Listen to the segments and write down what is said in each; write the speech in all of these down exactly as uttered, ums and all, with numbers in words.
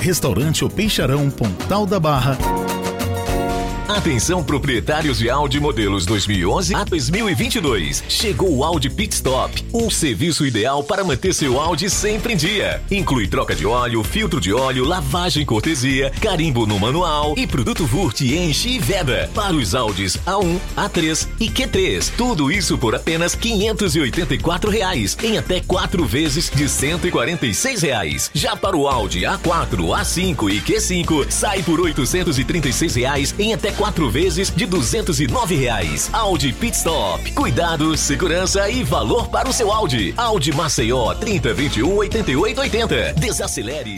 Restaurante O Peixarão, Pontal da Barra. Atenção proprietários de Audi modelos dois mil e onze a dois mil e vinte e dois. Chegou o Audi Pit Stop, um serviço ideal para manter seu Audi sempre em dia. Inclui troca de óleo, filtro de óleo, lavagem cortesia, carimbo no manual e produto Vurt, enche e veda para os Audis A um, A três e Q três. Tudo isso por apenas quinhentos e oitenta e quatro reais em até quatro vezes de cento e quarenta e seis reais. Já para o Audi A quatro, A cinco e Q cinco sai por oitocentos e trinta e seis reais em até quatro vezes de duzentos e nove reais. Audi Pit Stop. Cuidado, segurança e valor para o seu Audi. Audi Maceió trinta, vinte e um, oitenta e oito, oitenta. Desacelere.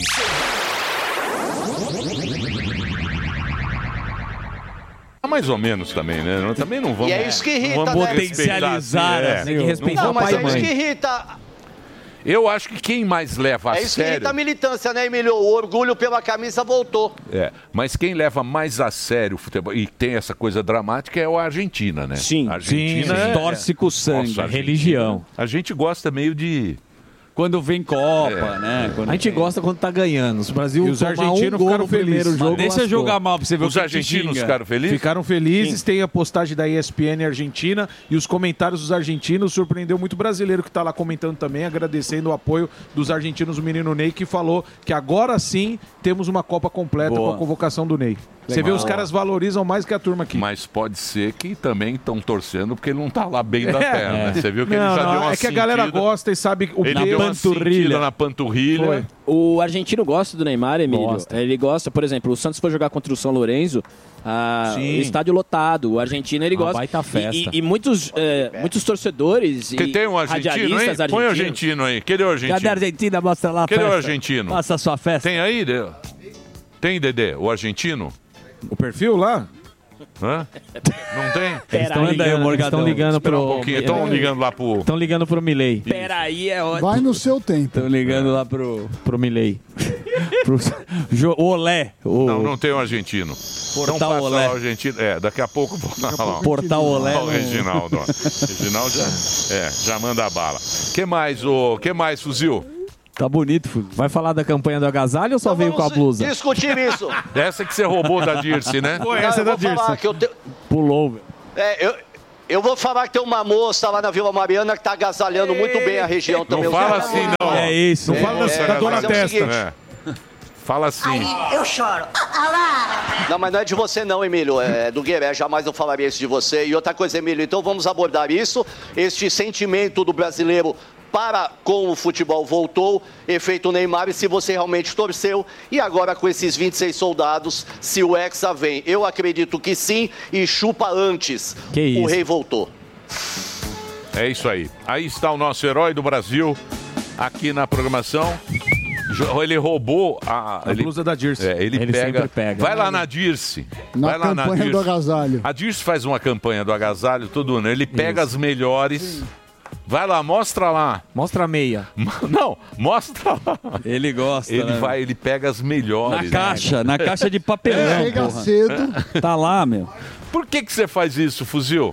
Mais ou menos também, né? Também não vamos... E é isso que irrita, vamos né? potencializar. É. Tem que respeitar não, o pai mas e é isso mãe. que irrita. Eu acho que quem mais leva a É isso sério... que irrita a militância, né, Emílio? O orgulho pela camisa voltou. É, mas quem leva mais a sério o futebol e tem essa coisa dramática é a Argentina, né? Sim, a Argentina sim, é... torce com o sangue, Nossa, a religião. A gente gosta meio de... Quando vem Copa, É. né? Quando A gente vem- gosta quando tá ganhando. Os Brasil E os tomar argentinos um gol ficaram no primeiro felizes. jogo. Deixa lascou. jogar mal pra você ver Os o que argentinos te xinga. ficaram felizes? Ficaram felizes, tem a postagem da E S P N Argentina e os comentários dos argentinos surpreendeu muito o brasileiro que está lá comentando também, agradecendo o apoio dos argentinos, o menino Ney, que falou que agora sim temos uma Copa completa Boa. com a convocação do Ney. Você vê, os caras valorizam mais que a turma aqui. Mas pode ser que também estão torcendo porque ele não tá lá bem da É. perna. né? Você viu que Não, ele já não, deu uma é que a galera sentida. gosta e sabe o Ele peso. deu uma sentida na panturrilha. Foi. O argentino gosta do Neymar, Emílio. Gosta. Ele gosta, por exemplo, o Santos foi jogar contra o São Lourenço, ah, o Sim. estádio lotado. O argentino, ele Uma gosta. baita festa. E, e- e muitos, eh, muitos torcedores Que e tem um argentino, hein? radialistas Põe o argentinos. argentino aí. Cadê o argentino? Cadê a Argentina? Mostra lá a Cadê o festa. argentino? Faça a sua festa. Tem aí, Dê? Tem, Dedê? O argentino? O perfil lá? Hã? Não tem? Eles estão Peraí, ligando, eles estão ligando Espera um pro... pouquinho. Estão ligando lá pro... Estão ligando pro Milley. Peraí, é ótimo. Vai no seu tempo. Estão ligando lá pro, pro Milley. pro jo, o Olé. O Não, não tem o argentino. Portal não passa Olé. lá o argentino. É, daqui a pouco vou falar lá. Portal Olé. Olha o no- Reginaldo. ó. Reginaldo já, é, já manda a bala. Que mais, o que mais, Fuzil? Tá bonito, Fuzil. Vai falar da campanha do agasalho ou só veio com a Vamos blusa? discutir isso. Essa que você roubou da Dirce, né? Pô, Cara, essa é eu da vou falar Dirce. que eu te- Pulou, velho. É, eu, eu vou falar que tem uma moça lá na Vila Mariana que tá agasalhando muito bem a região também. Não Os fala caras- assim, não. É isso. Não fala é, da, da dona mas é o Testa. seguinte. É. Fala assim. Eu choro. Ah lá! Não, mas não é de você não, Emílio, é do Gueré, jamais eu falaria isso de você. E outra coisa, Emílio, então vamos abordar isso, este sentimento do brasileiro para com o futebol voltou, efeito Neymar, e se você realmente torceu, e agora com esses vinte e seis soldados, se o Hexa vem. Eu acredito que sim, e chupa antes. Que isso. O rei voltou. É isso aí. Aí está o nosso herói do Brasil, aqui na programação. Jo- Ele roubou a... A ele, blusa da Dirce. É, ele, Ele pega, sempre pega. Vai lá na Dirce. Na vai lá na campanha Dirce. do agasalho. A Dirce faz uma campanha do agasalho todo ano. Ele pega as melhores. Vai lá, mostra lá. Mostra a meia. Não, mostra lá. Ele gosta, Ele né? vai, ele pega as Na melhores. caixa, na caixa de papelão, Chega porra. cedo. Tá lá, meu. Por que que você faz isso, Fuzil?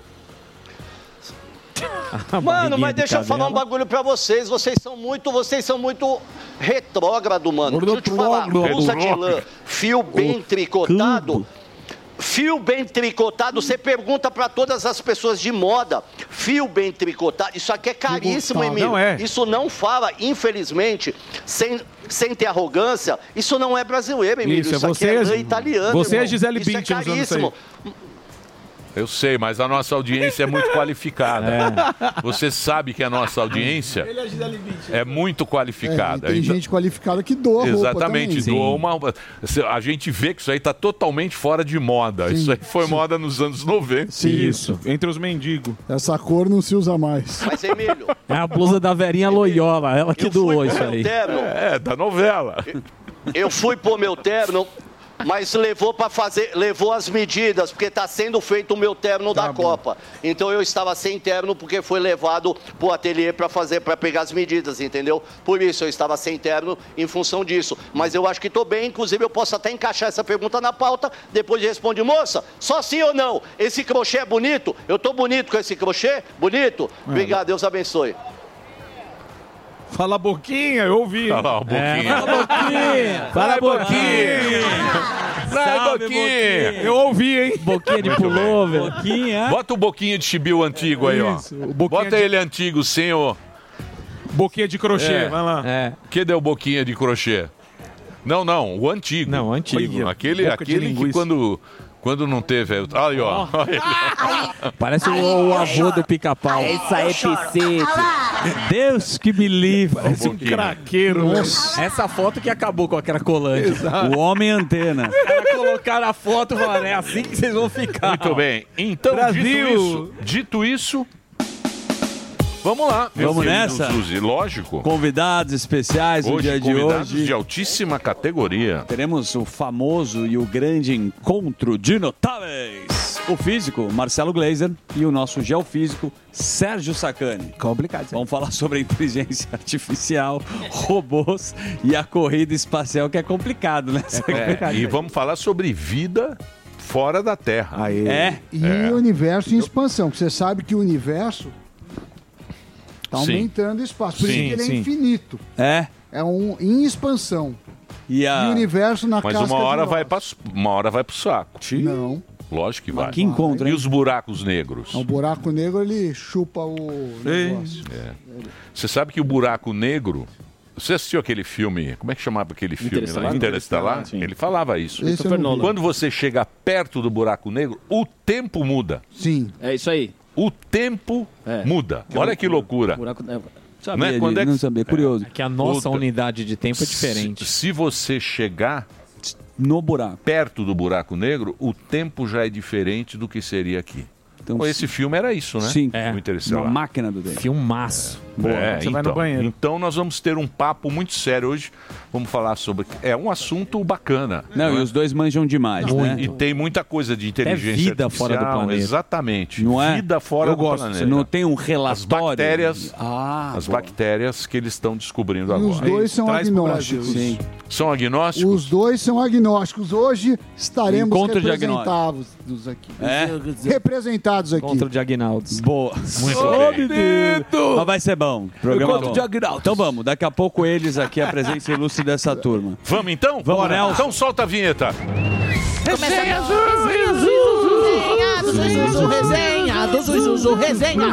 Mano, mas deixa eu falar um bagulho pra vocês. Vocês são muito, vocês são muito retrógrado, mano. Deixa eu te falar. Blusa de lã, fio bem tricotado. Fio bem tricotado, você pergunta pra todas as pessoas de moda, fio bem tricotado, isso aqui é caríssimo, Tricotado. Emílio. Não é. Isso não fala, infelizmente, sem, sem ter arrogância, isso não é brasileiro, Emílio. Isso, é Isso, você, aqui é é- lã italiano, você é irmão. Gisele Isso Bündchen é usando isso aí. caríssimo. Eu sei, mas a nossa audiência é muito qualificada. Você sabe que a nossa audiência é muito É, e qualificada. tem Então- gente qualificada que doa roupa Exatamente, também. doou uma. A gente vê que isso aí está totalmente fora de moda. Sim, isso aí foi sim. moda nos anos noventa. Sim. Isso. Entre os mendigos. Essa cor não se usa mais. Mas, Emílio, É a blusa da Verinha Loyola, ela que eu fui doou pôr isso meu aí. terno, É, da novela. eu fui pôr meu terno, mas levou para fazer, levou as medidas, porque está sendo feito o meu terno da Copa. Então eu estava sem terno porque foi levado pro ateliê para fazer, para pegar as medidas, entendeu? Por isso eu estava sem terno em função disso. Mas eu acho que estou bem, inclusive eu posso até encaixar essa pergunta na pauta, depois responde, moça, só sim ou não? Esse crochê é bonito? Eu tô bonito com esse crochê? Bonito? Obrigado, Deus abençoe. Fala a boquinha, eu ouvi. Olha lá, um pouquinho. É, Boquinha! Fala, Boquinha! Vai, Salve, Boquinha! Eu ouvi, hein? Boquinha de Muito pullover. Boquinha. Bota o Boquinha de chibio antigo aí, ó. Isso, o Boquinha Bota de- ele antigo, sem o... Boquinha de crochê, É. vai lá. É. Que deu Boquinha de crochê? Não, não, o antigo. Não, o antigo. Olha, Aquele, boca de aquele que linguiça. quando, quando não teve... aí- Aí, ó. Parece o, o avô do pica-pau. Essa é piscite. Deus que me livre. Parece um craqueiro. Essa foto que acabou com a cracolândia. O homem antena. Os caras colocaram a foto e falaram, é assim que vocês vão ficar. Muito bem. Então, Brasil. dito isso, dito isso, vamos lá. meu Vamos querido nessa? Suzy, lógico. Convidados especiais no Hoje, dia de convidados hoje. de altíssima categoria. Teremos o famoso e o grande encontro de notáveis. O físico, Marcelo Gleiser, e o nosso geofísico, Sérgio Sacani. Complicado. Vamos falar sobre a inteligência artificial, robôs e a corrida espacial, que é complicado, né? É, e vamos falar sobre vida fora da Terra. É. E o universo em expansão, que você sabe que o universo está Sim. aumentando o espaço. Por Sim, isso que ele é sim. infinito. É. É um em expansão. E E a... o universo na Mas casca uma hora de vai ovos. para uma hora vai pro saco. Não. Lógico que vai. Que encontro, E hein? os buracos negros? O buraco negro, ele chupa o negócio. Você sabe que o buraco negro. Você assistiu aquele filme? Como é que chamava aquele filme Interestelar? lá? Interestelar? Interestelar, sim. Ele falava isso. Esse eu não vi. Quando você chega perto do buraco negro, o tempo muda. Sim. É isso aí. O tempo É. muda. Olha que loucura. Buraco... é, Sabia, Né? Quando é que- não sabia, curioso. Que a nossa Puta. unidade de tempo é diferente. Se, se você chegar No buraco. perto do buraco negro, o tempo já é diferente do que seria aqui. Então, Então, esse filme era isso, né? Sim. É. O Uma Interestelar. máquina do tempo. Filmaço. É, Você então, vai no banheiro. então nós vamos ter um papo muito sério hoje. Vamos falar sobre. É um assunto bacana. Não, não e é? os dois manjam demais, né? E tem muita coisa de inteligência vida fora do artificial, planeta. Exatamente. Não é? Vida fora Eu do gosto. planeta. Não tem um As relatório. bactérias, Ah, as boa. bactérias que eles estão descobrindo E os agora. dois são Traz pro agnósticos. Brasil. Sim. São agnósticos? Os dois são agnósticos. Hoje estaremos Encontro de representados aqui. É? Representados aqui. Contra o de Agnaldos. Boa. Muito Ô, bem. menino! Mas vai ser bom. Programa Encontro bom. de Agnaldos. Então vamos, daqui a pouco eles aqui, a presença ilustre dessa turma. Vamos então? Vamos, Bora. Nelson. Então solta a vinheta. Resenha do Zuzu Resenha, do Zuzu Resenha.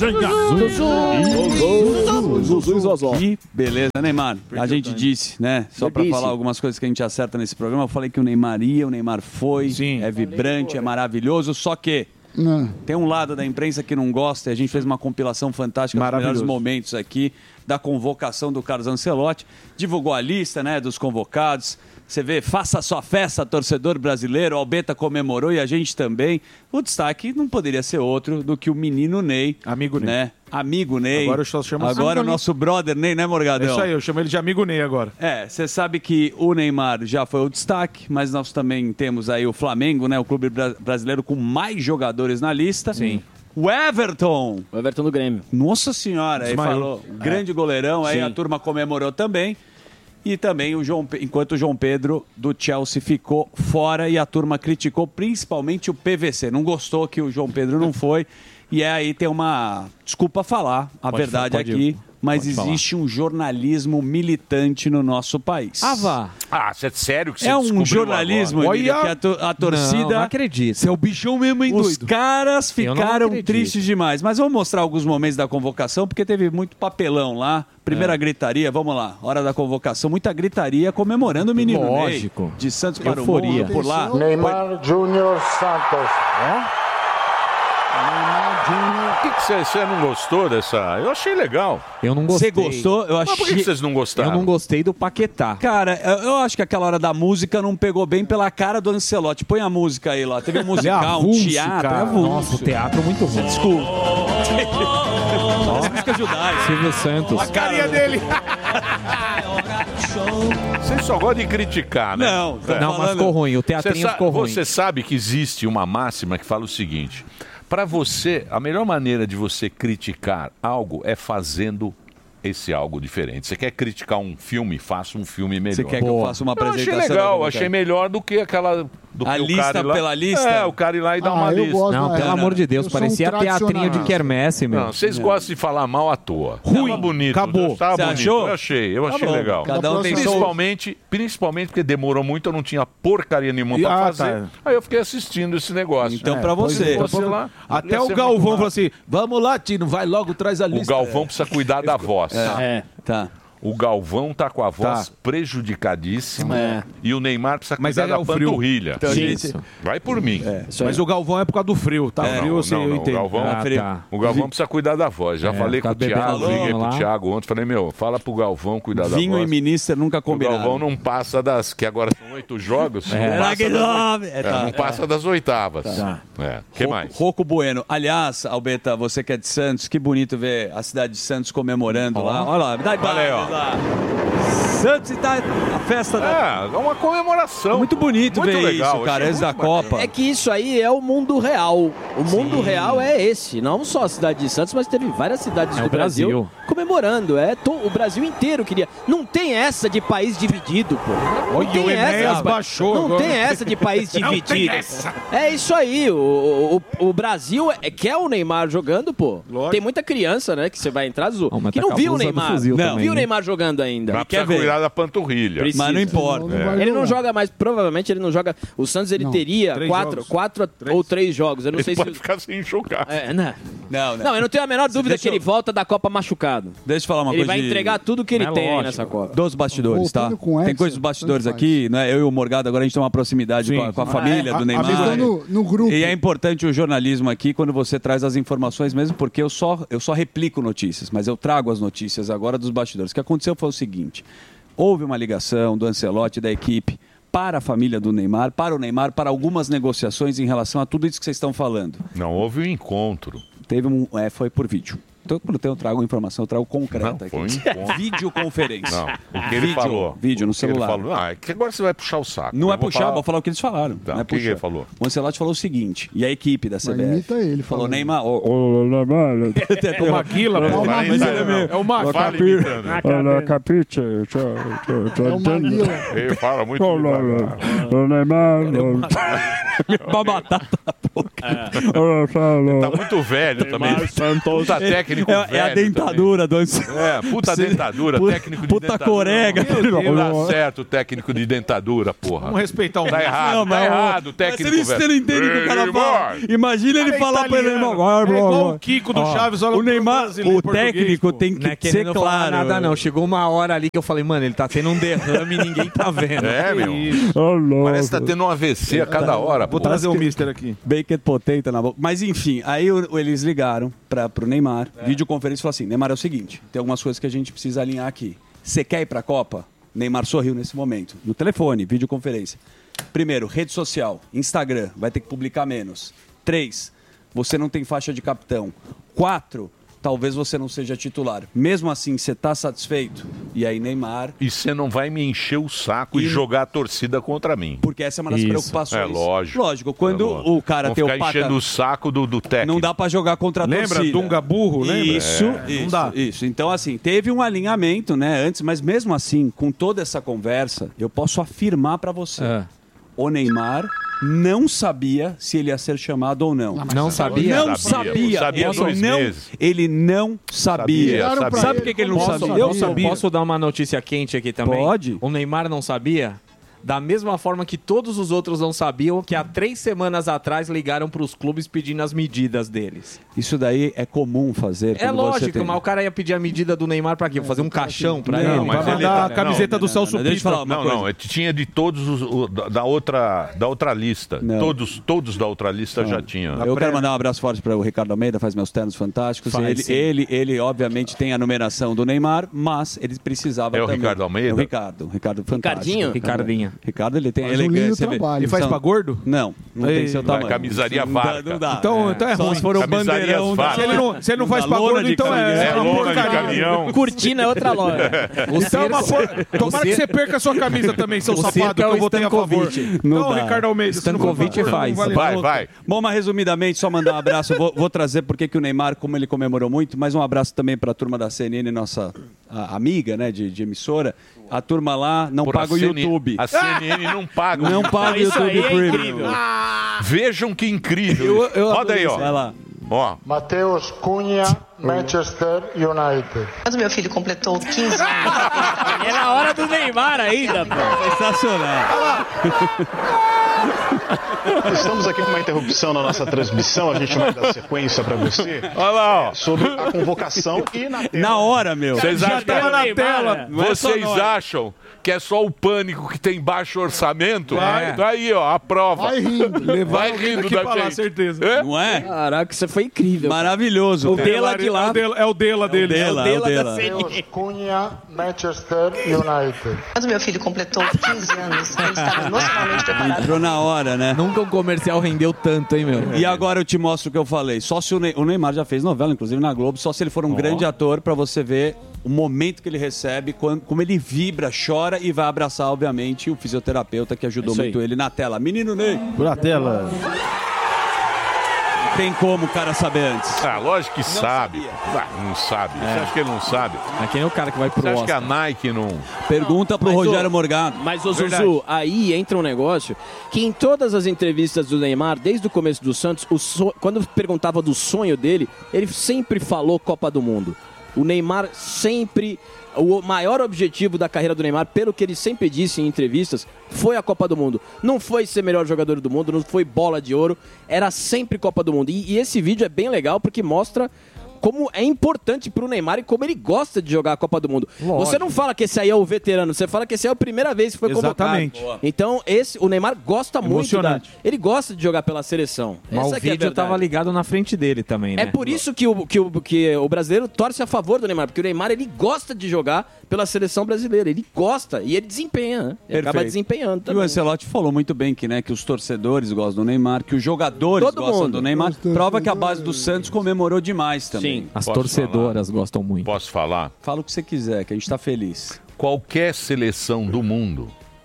Que beleza, Neymar. A gente disse, né? Só pra disse. falar algumas coisas que a gente acerta nesse programa. Eu falei que o Neymar ia, o Neymar foi. Sim. É vibrante, é maravilhoso. Só que Não. tem um lado da imprensa que não gosta, e a gente fez uma compilação fantástica dos melhores Maravilhoso. momentos aqui da convocação do Carlos Ancelotti. Divulgou a lista, né, dos convocados. Você vê, faça sua festa, torcedor brasileiro. O Albeta comemorou e a gente também. O destaque não poderia ser outro do que o menino Ney. Amigo Ney. Né? Amigo Ney. Agora eu só chamo assim. Agora o Amigo Ney. nosso brother Ney, né, É Morgadão? isso aí, eu chamo ele de amigo Ney agora. É, você sabe que o Neymar já foi o destaque, mas nós também temos aí o Flamengo, né? O clube bra- brasileiro com mais jogadores na lista. Sim. O Everton. O Everton do Grêmio. Nossa senhora, aí Desmaiou. falou. Grande goleirão, aí Sim. a turma comemorou também. E também o João, Pe- enquanto o João Pedro do Chelsea ficou fora e a turma criticou principalmente o P V C. Não gostou que o João Pedro não foi. E é aí tem uma desculpa falar a Pode verdade falar, pode- aqui, mas pode falar. existe um jornalismo militante no nosso país. Ah, vá. Ah, você é sério que você É um descobriu jornalismo, agora? Emílio, que a, to- a torcida. Não, não acredito. Você é o bichão mesmo, hein, Os caras Eu não ficaram acredito. tristes demais. Mas vamos mostrar alguns momentos da convocação, porque teve muito papelão lá. Primeira gritaria, vamos lá. Hora da convocação, muita gritaria comemorando o menino Lógico. Ney. De Santos para Euforia. o mundo, por lá. Neymar Júnior Santos. Por que que você você não gostou dessa? Eu achei legal. Eu não Você gostei. gostou? Eu Mas por que achei. que vocês não gostaram? Eu não gostei do Paquetá. Cara, eu eu acho que aquela hora da música não pegou bem pela cara do Ancelotti. Põe a música aí lá. Teve um musical, um avulso, teatro. cara. É avulso. Nossa, o teatro muito ruim. Desculpa. Parece música judaica. Silvio Santos. A carinha dele. Você só gosta de criticar, né? Não, tô Não, mas falando- ficou ruim. O Você, teatrinho sa- ficou ruim. você sabe que existe uma máxima que fala o seguinte: para você, a melhor maneira de você criticar algo é fazendo esse algo diferente. Você quer criticar um filme, faça um filme melhor. Você quer que eu faça uma Eu achei apresentação? legal, da achei melhor do que aquela do A que o lista cara ir lá. pela lista? É, o cara ir lá e dar Ah, uma eu lista. gosto Não, da- pelo Não, amor de eu Deus, sou um parecia teatrinho de tradicionalista. quermesse, meu. Não, vocês gostam de falar mal à toa. Ruim. Tava bonito. Acabou. Tava Você bonito. achou? Eu achei, eu Tá achei bom. legal. Cada um tem seu- principalmente, principalmente porque demorou muito, eu não tinha porcaria nenhuma E- pra ah, fazer. tá. Aí eu fiquei assistindo esse negócio. Então, pra você. Pois é, lá, Até ia o ser Galvão muito falou assim: vamos lá, Tino, vai logo, traz a O lista. Galvão precisa cuidar da voz. É. Tá. O Galvão tá com a voz Tá. prejudicadíssima É. e o Neymar precisa Mas cuidar ele é da o frio. panturrilha. Então, gente- Vai por mim. Mas o Galvão é por causa do frio, tá? É, frio, não, você não, não, entende. o Galvão, Ah, frio. tá. O Galvão precisa cuidar da voz. Já É, falei com tá o bebendo Thiago, vinho liguei pro lá. Thiago ontem, falei, meu, fala pro Galvão cuidar da Vinho voz. e ministro nunca O combinaram. Galvão não passa das, que agora são oito jogos, É. não, Será passa que das, nove? É, é, tá. não passa das oitavas. Tá. É. Que Ro- mais? Rocco Bueno. Aliás, Albeta, você que é de Santos, que bonito ver a cidade de Santos comemorando lá. Olha lá, dá Olha aí, ó. lá. Santos está a festa da... É, é uma comemoração. Muito bonito Muito ver legal, isso, cara, achei antes da muito bacana. Copa. É que isso aí é o mundo real. O mundo real é esse. Não só a cidade de Santos, mas teve várias cidades É do o Brasil, Brasil. comemorando. É to- o Brasil inteiro queria. Não tem essa de país dividido, pô. Não Olha, tem o Enéas essa. baixou Não agora. tem essa de país Não tem dividido. essa. É isso aí. O, o, o Brasil é, quer o Neymar jogando, pô. Tem muita criança, né, que você vai entrar, Zu, mas que tá não com a viu o blusa do Neymar. fuzil Não também, viu o né? Neymar jogando ainda. Mas precisa cuidar da panturrilha. Precisa. Mas não importa. É. Ele não joga mais, provavelmente ele não joga. O Santos ele Não. teria Três quatro, jogos. quatro ou três jogos. Eu não Ele sei pode se. ficar sem jogar. É, né? Não, Não, eu não tenho a menor dúvida Deixa que eu- ele volta da Copa machucado. Deixa eu falar uma Ele coisa vai de- entregar tudo que ele É tem aí lógico. nessa Copa. Dos bastidores, tá? Voltando com o Tem Hexa, coisas dos bastidores tanto aqui, né? Eu e o Morgado, agora a gente tem uma proximidade Sim. com a, com a Ah, família é. do A- Neymar. amigos no, no grupo. E é importante o jornalismo aqui quando você traz as informações mesmo, porque eu só, eu só replico notícias, mas eu trago as notícias agora dos bastidores. O que aconteceu foi o seguinte: houve uma ligação do Ancelotti e da equipe para a família do Neymar, para o Neymar, para algumas negociações em relação a tudo isso que vocês estão falando. Não, houve um encontro. Teve um. É, foi por vídeo. Então, quando eu trago informação, eu trago concreta Não, aqui. foi um encontro. Videoconferência. Não, o que ele Vídeo, falou. Vídeo no O que ele celular. falou. Ah, é que agora você vai puxar o saco. Não Eu é vou puxar, falar- vou falar o que eles falaram. Tá, não é o que que puxar. ele falou? O Ancelotti falou o seguinte, e a equipe da C B F. imita ele falou, falando. Neymar... O, o, O Maquila, pô. Mas ele é meio- É o Maquila. Fala imitando. Olha, capite? É o Maguila. Ele fala muito Ô, devagar. Ô, Neymar. Uma batata na boca. Tá muito velho também. Puta técnico É, velho. é a dentadura do Ancelotti. É, puta Você- dentadura, puta- técnico de puta dentadura. corega. Não dá certo o técnico de dentadura, porra. Vamos respeitar o Tá errado, Não, tá mas- errado o Mas técnico você velho. não entende o que o cara Ei, fala. Neymar. Imagina ele É falar pra ele, italiano. Neymar. É igual o Kiko do Chaves, olha O pro Neymar, brasileiro o português, técnico pô. tem que Não é ser querendo falar claro. nada, não. Chegou uma hora ali que eu falei, mano, ele tá tendo um derrame e ninguém tá vendo. É, meu. Parece que tá tendo um A V C a cada hora. Vou pô. trazer o mister aqui. Bacon potato na boca. Mas enfim, aí o- eles ligaram para pro Neymar, videoconferência, e falou assim: Neymar, é o seguinte, tem algumas coisas que a gente precisa alinhar aqui. Você quer ir pra Copa? Neymar sorriu nesse momento. No telefone, videoconferência. Primeiro, rede social, Instagram, vai ter que publicar menos. Três, você não tem faixa de capitão. Quatro, talvez você não seja titular. Mesmo assim, você tá satisfeito? E aí, Neymar. E você não vai me encher o saco e, E- jogar a torcida contra mim. Porque essa é uma das Isso. preocupações. É lógico. Lógico, quando É lógico. o cara Vão tem o ficar pata... enchendo o saco do, do técnico. Não dá pra jogar contra a Lembra? torcida. Dunga burro, lembra? Isso, É, isso, não dá. isso. Então, assim, teve um alinhamento, né, antes, mas mesmo assim, com toda essa conversa, eu posso afirmar pra você. É. O Neymar não sabia se ele ia ser chamado ou não. Não sabia? Não Sabia. sabia. Sabia Ele dois não, meses. ele não sabia. Sabia, sabia. Sabe por que, que ele não Posso, sabia? eu Eu sabia. Posso dar uma notícia quente aqui também? Pode. O Neymar não sabia? Da mesma forma que todos os outros não sabiam, que há três semanas atrás ligaram para os clubes pedindo as medidas deles. Isso daí é comum fazer. É quando você lógico, tem- mas o cara ia pedir a medida do Neymar para quê? Fazer um caixão para Não, ele? mas Vai ele mandar tá- a camiseta não, do Celso não, deixa eu Pita. falar uma Não, coisa. não, é- tinha de todos os o- da, da outra da outra lista. Não. Todos todos da outra lista já tinham. Eu quero mandar um abraço forte para o Ricardo Almeida, faz meus ternos fantásticos. Faz, ele, sim. ele, ele, obviamente, tem a numeração do Neymar, mas ele precisava É o também. Ricardo Almeida? É o Ricardo, Ricardo fantástico. Ricardinho? Ricardinho. Ricardo, ele tem Faz um lindo elegância. trabalho. Ele faz São- pra gordo? Não, não Ei, tem seu vai, tamanho. camisaria Não dá- Varca. Não dá. Então- então é Só ruim. se for um Camisarias bandeirão. da- Varca. Se ele não, se ele não faz da pra lona gordo, de então caminhão. é, É uma lona de porcaria. caminhão. Cortina é outra loja. Então é uma por... Tomara que você perca a sua camisa também, seu O safado, cerco que é o eu votei a favor. Stankovic. Não Não, dá. Ricardo Almeida. você não Stankovic vai- não faz. vale Vai, nada. vai. Bom, mas resumidamente, só mandar um abraço. Vou, vou trazer porque que o Neymar, como ele comemorou muito, mais um abraço também para a turma da C N N, nossa a- amiga, né, de, de emissora, a turma lá não Porra, paga o a C N- YouTube. A C N N não paga. Não paga o YouTube Premium. Vejam que incrível. Eu- eu Roda aí, ó. adorei. Vai lá. Ó. Mateus Cunha, Manchester United. Mas o meu filho completou quinze anos. É na hora do Neymar ainda, pô. Sensacional. Estamos aqui com uma interrupção na nossa transmissão, a gente vai dar sequência para você. Olha lá, ó. Sobre a convocação e na tela. Na hora, meu. Vocês acham que tava na tela. Não é só Vocês nós. acham que é só o Pânico que tem baixo orçamento? Vai. Tá aí, ó, a prova. Vai rindo. Vai rindo aqui da pra lá, gente. certeza. É? Não é? Caraca, isso foi incrível. Maravilhoso. O cara. Dela de lá. É o Dela, é o Dela dele. Dela, É o Dela é o da Dela. C N N. Mateus Cunha, Manchester United. Mas o meu filho completou quinze anos. Ele estava emocionalmente preparado. Entrou na hora, né? Nunca um comercial rendeu tanto, hein, meu? E agora eu te mostro o que eu falei. Só se o, Ney- o Neymar já fez novela, inclusive na Globo, só se ele for um grande ator pra você ver o momento que ele recebe, quando, como ele vibra, chora e vai abraçar, obviamente, o fisioterapeuta que ajudou Isso aí. muito ele na tela. Menino Ney, Por tela. tem como o cara saber antes. Ah, lógico que sabe. Ah, não sabe. Você acha que ele não sabe? Aqui é o cara que vai pro Você acha que a Oscar. Nike não... Pergunta pro Mas, Rogério ô, Morgado. Mas, ô Verdade. Zuzu, aí entra um negócio que em todas as entrevistas do Neymar, desde o começo do Santos, o so- quando perguntava do sonho dele, ele sempre falou Copa do Mundo. O Neymar sempre... O maior objetivo da carreira do Neymar, pelo que ele sempre disse em entrevistas, foi a Copa do Mundo. Não foi ser melhor jogador do mundo, não foi bola de ouro, era sempre Copa do Mundo. E, e esse vídeo é bem legal porque mostra como é importante pro Neymar e como ele gosta de jogar a Copa do Mundo. Lógico. Você não fala que esse aí é o veterano, você fala que esse aí é a primeira vez que foi Exatamente. convocado. Então, esse, o Neymar gosta muito da, Emocionante. ele gosta de jogar pela seleção. Mas Essa o que é a vídeo verdade. tava ligado na frente dele também, né? É por isso que o, que, o, que o brasileiro torce a favor do Neymar, porque o Neymar ele gosta de jogar pela seleção brasileira, ele gosta e ele desempenha, né? Ele acaba Perfeito. desempenhando E o também. Ancelotti falou muito bem que, né, que os torcedores gostam do Neymar, que os jogadores Todo gostam mundo. do Neymar. Os Prova que a torcedores. base do Santos comemorou demais também. Sim. As Posso torcedoras gostam muito. Posso falar? Fala o que você quiser, que a gente tá feliz. Qualquer seleção do mundo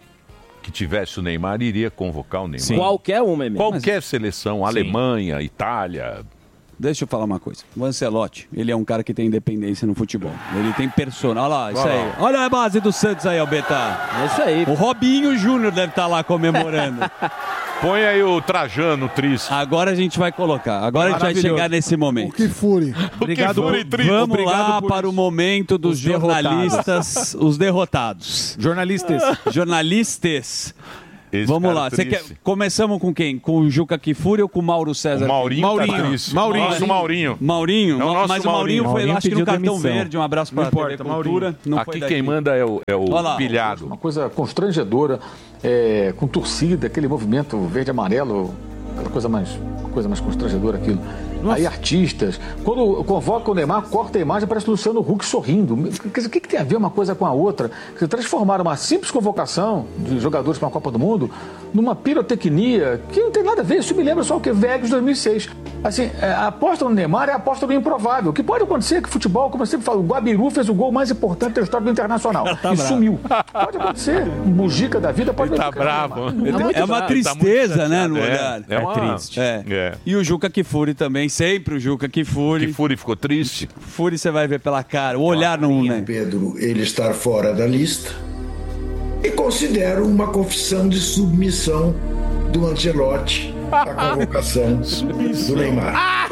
que tivesse o Neymar iria convocar o Neymar. Qualquer uma, mesmo. Qualquer seleção, Alemanha, Itália. Deixa eu falar uma coisa. O Ancelotti, ele é um cara que tem independência no futebol. Ele tem personal. Olha lá, isso Olha aí. lá. Olha a base do Santos aí, Albeta. É isso aí. O Robinho Júnior deve estar lá comemorando. Põe aí o Trajano triste. Agora a gente vai colocar. Agora a gente vai Maravilhoso. chegar nesse O momento. que fure. Obrigado que por, foi, Vamos obrigado lá por para isso. o momento dos Os derrotados. jornalistas, os derrotados. Jornalistas. Jornalistas. Esse Vamos cara lá. Você triste. quer... Começamos com quem? Com o Juca Kifuri ou com o Mauro César? O Maurinho, Maurinho, tá triste. Maurinho. Nosso Maurinho. Maurinho? É o nosso Mas o Maurinho, Maurinho. foi, Maurinho acho que no pediu cartão demissão. verde. Um abraço para Não a T V importa, Cultura. Não foi Aqui daqui. quem manda é o, é o Olha lá. pilhado. Uma coisa constrangedora, é, com torcida, aquele movimento verde-amarelo, aquela coisa mais, coisa mais constrangedora aquilo. Aí artistas, quando convoca o Neymar, corta a imagem, parece o Luciano Huck sorrindo. Quer dizer, o que, que tem a ver uma coisa com a outra? Quer dizer, transformar uma simples convocação de jogadores para a Copa do Mundo numa pirotecnia que não tem nada a ver. Isso me lembra só o que? Vegas dois mil e seis. Assim, é, a aposta no Neymar é a aposta do improvável. O que pode acontecer é que futebol, como eu sempre falo, o Guabiru fez o gol mais importante da história do Internacional. Tá e bravo. sumiu. Pode acontecer. Um bugica da vida pode Ele tá acontecer. bravo. Então, É uma Tá tristeza, muito né, no chateado. olhar. É, é uma- triste. É. É. E o Juca Kifuri também, sempre o Juca Kifuri. Kifuri ficou triste. Kifuri você vai ver pela cara, o olhar não, né? Pedro, ele estar fora da lista e considero uma confissão de submissão do Ancelotti à convocação do Neymar.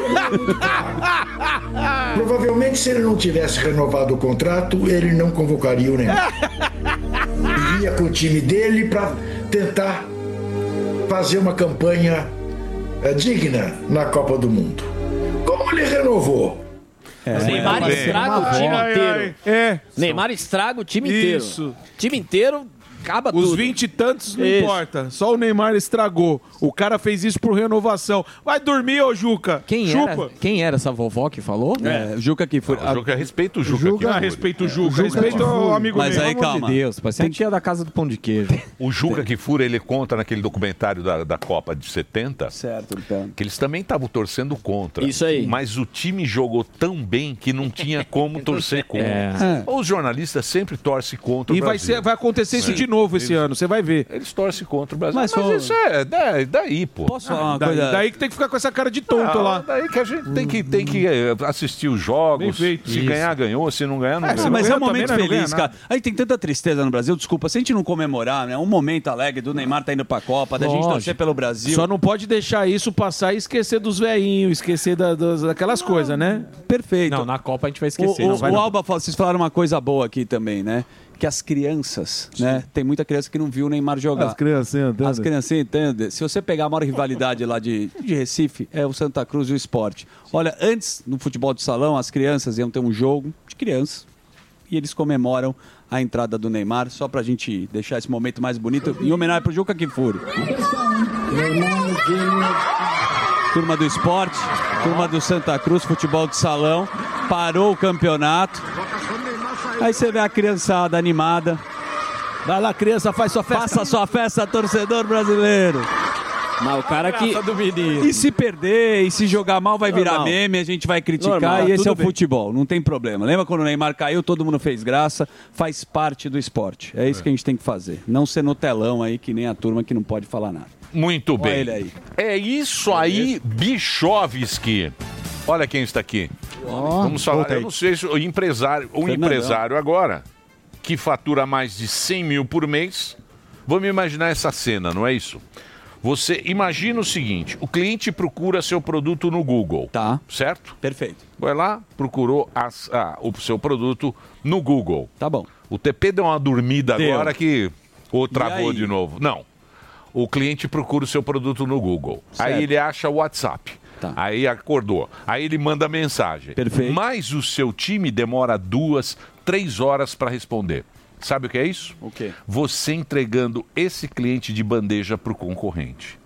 Provavelmente, se ele não tivesse renovado o contrato, ele não convocaria o Neymar. Iria com o time dele para tentar fazer uma campanha eh, digna na Copa do Mundo. Como ele renovou? O Neymar Muito bem. estraga o time Ai, inteiro. ai, É. Neymar estraga o time inteiro. Isso. Time inteiro acaba Os tudo. vinte e tantos não Isso. importa. Só o Neymar estragou. O cara fez isso por renovação. Vai dormir, ô Juca. Quem Chupa. era, quem era essa vovó que falou? É, Juca Kifuri. O Juca, respeita o Juca. Juca, Kifuri. respeita o Juca. Respeita o amigo Mas meu. aí, Pelo amor calma. de Deus, parece a tia da casa do pão de queijo. O Juca Kifuri, ele conta naquele documentário da, da Copa de setenta Certo, então. que eles também estavam torcendo contra. Isso aí. Mas o time jogou tão bem que não tinha como torcer contra. É. Os jornalistas sempre torcem contra E o vai, Brasil. ser, vai acontecer isso É. de novo esse ano, você vai ver. Eles torcem contra o Brasil. Mas, Mas, ô- isso é daí, daí pô. Posso falar uma daí, coisa? daí que tem que ficar com essa cara de tonto Não, lá. Daí que a gente tem que, tem que eh, assistir os jogos. Bem feito. Se Isso. ganhar, ganhou. Se não ganhar, não É, ganhou. mas é um Também momento não ganha feliz, nada. cara. Aí tem tanta tristeza no Brasil, desculpa, se a gente não comemorar, né? Um momento alegre do Neymar tá indo pra Copa, da gente Lógico. torcer pelo Brasil. Só não pode deixar isso passar e esquecer dos velhinhos, esquecer da- das- daquelas coisas, né? Perfeito. Não, na Copa a gente vai O, esquecer. o- não vai o não. Alba, fala- vocês falaram uma coisa boa aqui também, né? Que as crianças, né? Tem muita criança que não viu o Neymar jogar. As criancinhas, entende? As criancinhas, entende? Se você pegar a maior rivalidade lá de, de Recife, é o Santa Cruz e o Sport. Olha, antes, no futebol de salão, as crianças iam ter um jogo de crianças e eles comemoram a entrada do Neymar, só pra gente deixar esse momento mais bonito, em homenagem pro Juca Kfouri. Turma do Esporte, turma do Santa Cruz, futebol de salão, parou o campeonato. Aí você vê a criançada animada. Vai lá, criança, faz sua festa. Faça sua festa, torcedor brasileiro. Mas o cara que... E se perder, e se jogar mal, vai virar Normal. meme, a gente vai criticar, Normal, e esse tudo é o bem. futebol, não tem problema. Lembra quando o Neymar caiu, todo mundo fez graça, faz parte do esporte. É isso que a gente tem que fazer. Não ser no telão aí, que nem a turma que não pode falar nada. Muito Olha bem. ele aí. É isso aí, Bichovski. Olha quem está aqui. Vamos falar. voltei. Eu não sei se o empresário, um Fernandão. empresário agora que fatura mais de cem mil por mês. Vamos imaginar essa cena, não é isso? Você imagina o seguinte: o cliente procura seu produto no Google. Tá. Certo? Perfeito. Vai lá, procurou as- ah, o seu produto no Google. Tá bom. O T P deu uma dormida Deu. agora que. Ou travou aí? de novo. Não. O cliente procura o seu produto no Google. Certo. Aí ele acha o WhatsApp. Tá. Aí acordou. Aí ele manda mensagem. Perfeito. Mas o seu time demora duas, três horas para responder. Sabe o que é isso? O quê? Você entregando esse cliente de bandeja para o concorrente.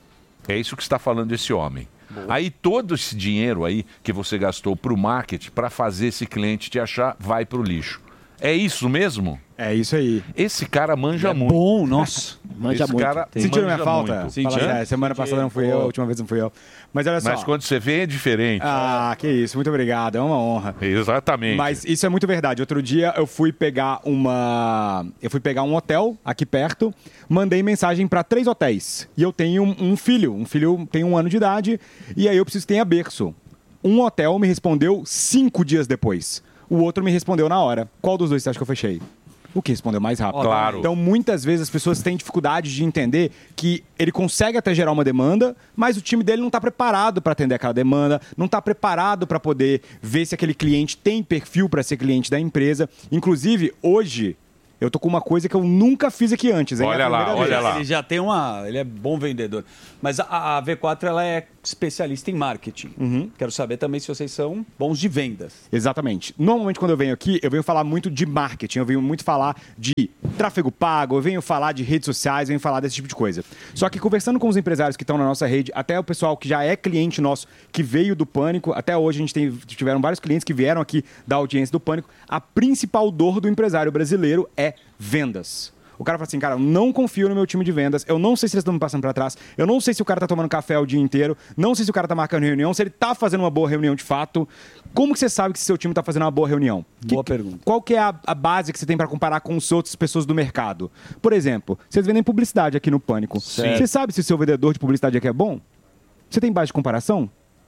É isso que está falando esse homem. Aí todo esse dinheiro aí que você gastou para o marketing, para fazer esse cliente te achar, vai para o lixo. É isso mesmo? É isso aí. Esse cara manja É muito. bom, nossa. Manja Esse muito. cara Tem. Sentiram Manja minha falta? muito. Fala Senti. sério, semana passada não fui eu, a última vez não fui eu. Mas olha só. Mas quando você vê é diferente. Ah, que isso, muito obrigado, é uma honra. Exatamente. Mas isso é muito verdade. Outro dia eu fui pegar uma. Eu fui pegar um hotel aqui perto, mandei mensagem para três hotéis. E eu tenho um, um filho. Um filho tem um ano de idade, e aí eu preciso que tenha berço. Um hotel me respondeu cinco dias depois. O outro me respondeu na hora. Qual dos dois você acha que eu fechei? O que respondeu mais rápido. Claro. Então, muitas vezes as pessoas têm dificuldade de entender que ele consegue até gerar uma demanda, mas o time dele não está preparado para atender aquela demanda, não está preparado para poder ver se aquele cliente tem perfil para ser cliente da empresa. Inclusive, hoje, eu tô com uma coisa que eu nunca fiz aqui antes. hein? É a Olha lá, primeira olha vez. lá. Ele já tem uma... Ele é bom vendedor. Mas a, a V quatro, ela é especialista em marketing. Uhum. Quero saber também se vocês são bons de vendas. Exatamente. Normalmente, quando eu venho aqui, eu venho falar muito de marketing, eu venho muito falar de tráfego pago, eu venho falar de redes sociais, eu venho falar desse tipo de coisa. Só que conversando com os empresários que estão na nossa rede, até o pessoal que já é cliente nosso, que veio do Pânico, até hoje a gente tem, tiveram vários clientes que vieram aqui da audiência do Pânico, a principal dor do empresário brasileiro é vendas. O cara fala assim, cara, eu não confio no meu time de vendas, eu não sei se eles estão me passando pra trás, eu não sei se o cara tá tomando café o dia inteiro, não sei se o cara tá marcando reunião, se ele tá fazendo uma boa reunião de fato. Como que você sabe que seu time tá fazendo uma boa reunião? Boa Que- pergunta. Qual que é a, a base que você tem para comparar com as outras pessoas do mercado? Por exemplo, vocês vendem publicidade aqui no Pânico. Certo. Você sabe se o seu vendedor de publicidade aqui é bom? Você tem base de comparação?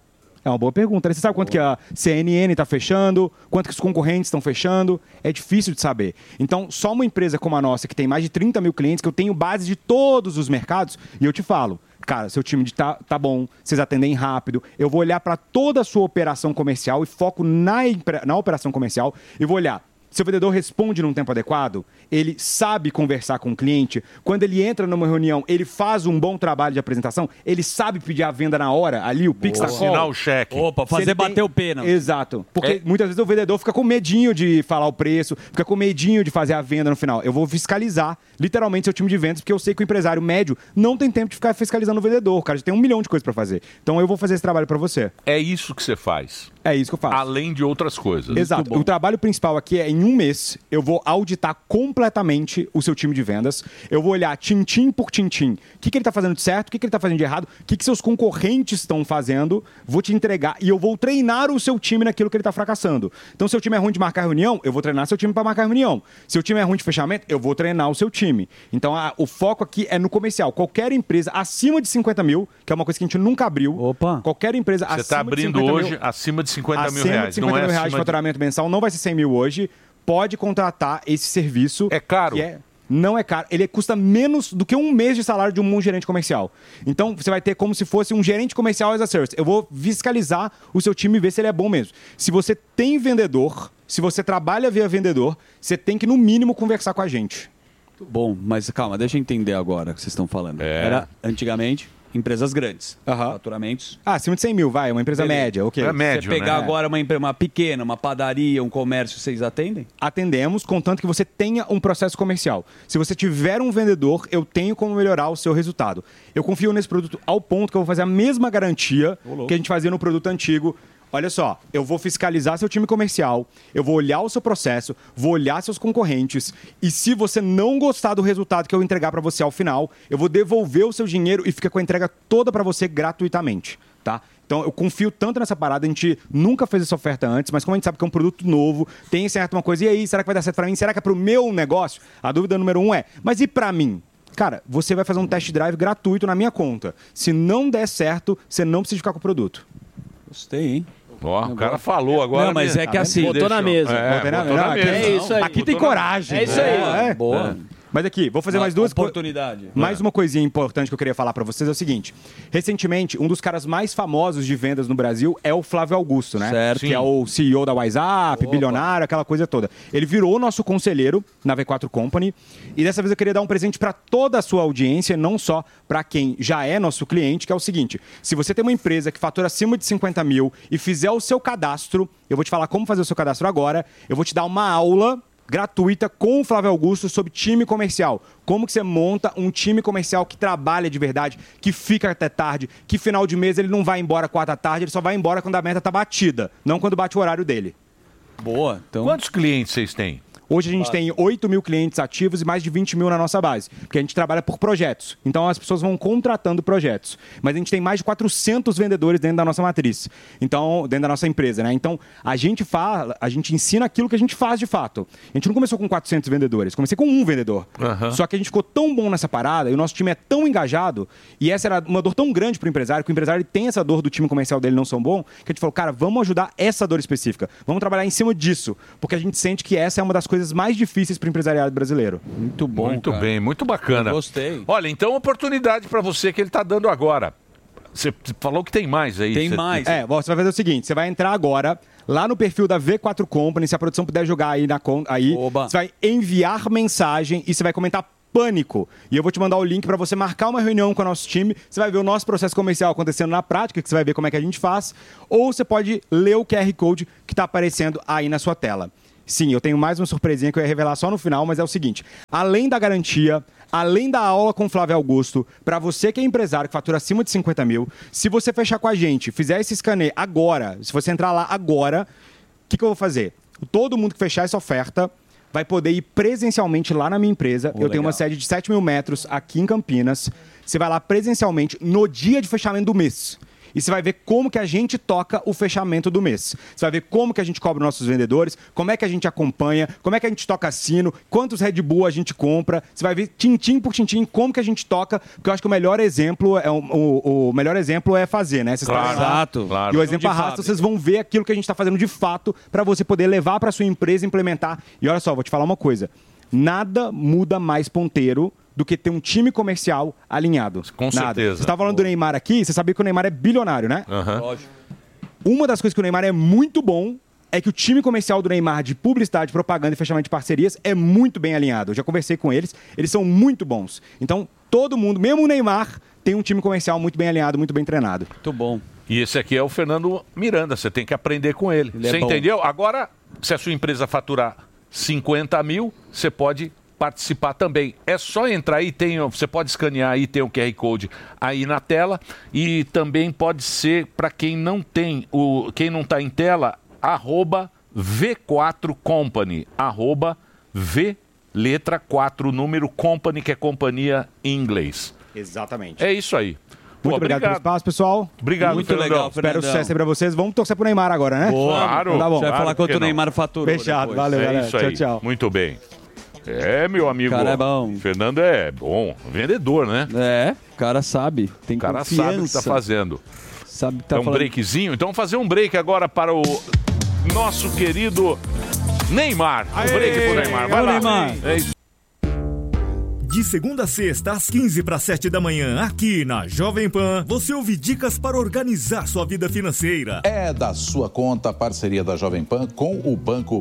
É uma boa pergunta. Você sabe quanto que a C N N está fechando? Quanto que os concorrentes estão fechando? É difícil de saber. Então, só uma empresa como a nossa, que tem mais de trinta mil clientes, que eu tenho base de todos os mercados, e eu te falo, cara, seu time de tá, tá bom, vocês atendem rápido, eu vou olhar para toda a sua operação comercial e foco na, empre- na operação comercial e vou olhar. Se o vendedor responde num tempo adequado, ele sabe conversar com o cliente. Quando ele entra numa reunião, ele faz um bom trabalho de apresentação, ele sabe pedir a venda na hora, ali, o Pix da Assinar call. o cheque. Opa, Se fazer ele tem- bater o pênalti. Exato. Porque É. muitas vezes o vendedor fica com medinho de falar o preço, fica com medinho de fazer a venda no final. Eu vou fiscalizar, literalmente, seu time de vendas, porque eu sei que o empresário médio não tem tempo de ficar fiscalizando o vendedor. O cara já tem um milhão de coisas para fazer. Então eu vou fazer esse trabalho para você. É isso que você faz. É isso que eu faço. Além de outras coisas. Exato. O trabalho principal aqui é, em um mês, eu vou auditar completamente o seu time de vendas. Eu vou olhar tintim por tintim. O que, que ele está fazendo de certo, o que, que ele está fazendo de errado, o que, que seus concorrentes estão fazendo. Vou te entregar e eu vou treinar o seu time naquilo que ele está fracassando. Então, se o time é ruim de marcar reunião, eu vou treinar seu time para marcar reunião. Se o time é ruim de fechamento, eu vou treinar o seu time. Então, a, o foco aqui é no comercial. Qualquer empresa acima de cinquenta mil, que é uma coisa que a gente nunca abriu. Opa. Qualquer empresa Você acima está abrindo de cinquenta hoje mil, acima de cinquenta mil acima de reais. cinquenta Não é mil reais de acima de... faturamento mensal, não vai ser cem mil hoje. Pode contratar esse serviço. É caro? Que é, não é caro. Ele custa menos do que um mês de salário de um gerente comercial. Então, você vai ter como se fosse um gerente comercial as a service. Eu vou fiscalizar o seu time e ver se ele é bom mesmo. Se você tem vendedor, se você trabalha via vendedor, você tem que, no mínimo, conversar com a gente. Bom, mas calma, deixa eu entender agora o que vocês estão falando. É. Era, antigamente, empresas grandes. Faturamentos. Ah, acima de cem mil, vai. Uma empresa Beleza. média, ok. Você pegar agora uma, empre- uma pequena, uma padaria, um comércio, vocês atendem? Atendemos, contanto que você tenha um processo comercial. Se você tiver um vendedor, eu tenho como melhorar o seu resultado. Eu confio nesse produto ao ponto que eu vou fazer a mesma garantia que a gente fazia no produto antigo. Olha só, eu vou fiscalizar seu time comercial, eu vou olhar o seu processo, vou olhar seus concorrentes e se você não gostar do resultado que eu entregar para você ao final, eu vou devolver o seu dinheiro e fica com a entrega toda para você gratuitamente, tá? Então, eu confio tanto nessa parada, a gente nunca fez essa oferta antes, mas como a gente sabe que é um produto novo, tem certo uma coisa, e aí, será que vai dar certo para mim? Será que é para o meu negócio? A dúvida número um é, mas e para mim? Cara, você vai fazer um test drive gratuito na minha conta. Se não der certo, você não precisa ficar com o produto. Gostei, hein? Ó, o cara falou agora. Não, mas é que assim... Botou na mesa. É, Botou na botou na mesa. mesa. É isso aí. Aqui tem Botou na- coragem. É isso aí. É. Boa. Mas aqui, vou fazer Uma mais duas co- oportunidade. Mais uma coisinha importante que eu queria falar pra vocês é o seguinte. Recentemente, um dos caras mais famosos de vendas no Brasil é o Flávio Augusto, né? Certo. Que é o C E O da WhatsApp, bilionário, aquela coisa toda. Ele virou nosso conselheiro na V quatro Company. E dessa vez eu queria dar um presente pra toda a sua audiência, não só pra quem já é nosso cliente, que é o seguinte. Se você tem uma empresa que fatura acima de cinquenta mil e fizer o seu cadastro, eu vou te falar como fazer o seu cadastro agora, eu vou te dar uma aula gratuita com o Flávio Augusto sobre time comercial. Como que você monta um time comercial que trabalha de verdade, que fica até tarde, que final de mês ele não vai embora quatro da tarde, ele só vai embora quando a meta tá batida, não quando bate o horário dele. Boa. Então... Quantos clientes vocês têm? Hoje a gente tem oito mil clientes ativos e mais de vinte mil na nossa base, porque a gente trabalha por projetos. Então as pessoas vão contratando projetos. Mas a gente tem mais de quatrocentos vendedores dentro da nossa matriz, então dentro da nossa empresa, né? Então a gente fala, a gente ensina aquilo que a gente faz de fato. A gente não começou com quatrocentos vendedores, comecei com um vendedor. Aham. Só que a gente ficou tão bom nessa parada e o nosso time é tão engajado e essa era uma dor tão grande para o empresário, que o empresário tem essa dor do time comercial dele não são bom, que a gente falou, cara, vamos ajudar essa dor específica. Vamos trabalhar em cima disso, porque a gente sente que essa é uma das coisas mais difíceis para o empresariado brasileiro. Muito bom, Muito cara. bem, muito bacana. Eu gostei. Olha, então oportunidade para você que ele tá dando agora. Você falou que tem mais aí. Tem Você- mais. É, você vai fazer o seguinte, você vai entrar agora lá no perfil da V quatro Company, se a produção puder jogar aí na conta, aí, você vai enviar mensagem e você vai comentar pânico. E eu vou te mandar o link para você marcar uma reunião com o nosso time. Você vai ver o nosso processo comercial acontecendo na prática, que você vai ver como é que a gente faz. Ou você pode ler o Q R Code que está aparecendo aí na sua tela. Sim, eu tenho mais uma surpresinha que eu ia revelar só no final, mas é o seguinte. Além da garantia, além da aula com o Flávio Augusto, para você que é empresário que fatura acima de cinquenta mil, se você fechar com a gente, fizer esse escaneio agora, se você entrar lá agora, o que, que eu vou fazer? Todo mundo que fechar essa oferta vai poder ir presencialmente lá na minha empresa. Oh, eu tenho legal. uma sede de sete mil metros aqui em Campinas. Você vai lá presencialmente no dia de fechamento do mês. E você vai ver como que a gente toca o fechamento do mês. Você vai ver como que a gente cobra nossos vendedores, como é que a gente acompanha, como é que a gente toca sino, quantos Red Bull a gente compra. Você vai ver tintim por tintim como que a gente toca, porque eu acho que o melhor exemplo é o, o, o melhor exemplo é fazer, né? Vocês Claro, estarem lá, exato, claro. E o exemplo De arrasta, fábrica. vocês vão ver aquilo que a gente está fazendo de fato para você poder levar para sua empresa, implementar. E olha só, vou te falar uma coisa. Nada muda mais ponteiro do que ter um time comercial alinhado. Com Nada. certeza. Você estava falando do Neymar aqui, você sabia que o Neymar é bilionário, né? Aham. Lógico. Uma das coisas que o Neymar é muito bom é que o time comercial do Neymar de publicidade, propaganda e fechamento de parcerias é muito bem alinhado. Eu já conversei com eles, eles são muito bons. Então, todo mundo, mesmo o Neymar, tem um time comercial muito bem alinhado, muito bem treinado. Muito bom. E esse aqui é o Fernando Miranda, você tem que aprender com ele. Ele é Você bom. entendeu? Agora, se a sua empresa faturar cinquenta mil, você pode participar também. É só entrar aí, tem, você pode escanear aí, tem o Q R Code aí na tela e também pode ser para quem não tem, o, quem não está em tela, arroba V quatro Company, arroba V letra quatro número Company, que é companhia em inglês. Exatamente. É isso aí. Muito Pô, obrigado, pelo espaço, pessoal. Obrigado, Muito Fernandão. legal, Espero sucesso aí pra vocês. Vamos torcer pro Neymar agora, né? Boa. Claro. Tá bom. Vai falar quanto o Neymar faturou Fechado. depois. Valeu, É galera. isso Tchau, aí. tchau. Muito bem. É, meu amigo. Cara é bom. Fernando é bom. Vendedor, né? É, o cara sabe. Tem O cara confiança. sabe o que tá fazendo. Sabe que tá é um falando... breakzinho? Então vamos fazer um break agora para o nosso querido Neymar. Um break pro Neymar. Vai Ô, lá. Neymar. É isso. De segunda a sexta, às quinze para sete da manhã, aqui na Jovem Pan, você ouve dicas para organizar sua vida financeira. É da sua conta a parceria da Jovem Pan com o Banco.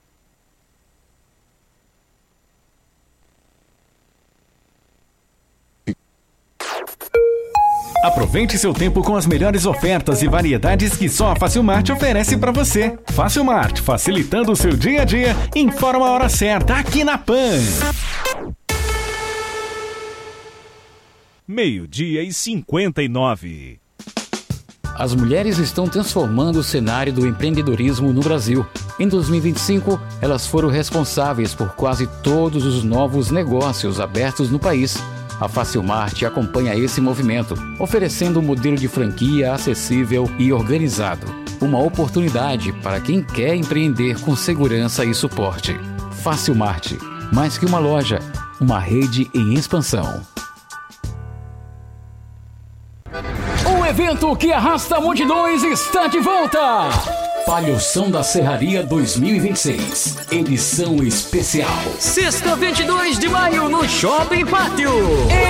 Aproveite seu tempo com as melhores ofertas e variedades que só a Facilmart oferece para você. Facilmart, facilitando o seu dia a dia. Informa a hora certa aqui na Pan. Meio-dia e cinquenta e nove. As mulheres estão transformando o cenário do empreendedorismo no Brasil. Em dois mil e vinte e cinco, elas foram responsáveis por quase todos os novos negócios abertos no país. A Facilmart acompanha esse movimento, oferecendo um modelo de franquia acessível e organizado. Uma oportunidade para quem quer empreender com segurança e suporte. Facilmart, mais que uma loja, uma rede em expansão. O evento que arrasta multidões está de volta! Palhoção da Serraria dois mil e vinte e seis, edição especial. Sexta, vinte e dois de maio, no Shopping Pátio.